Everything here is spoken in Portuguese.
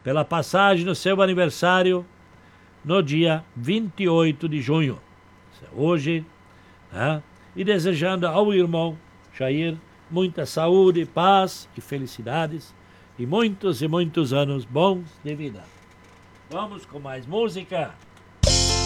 pela passagem no seu aniversário no dia 28 de junho. Hoje, né? E desejando ao irmão Jair muita saúde, paz e felicidades e muitos anos bons de vida. Vamos com mais música.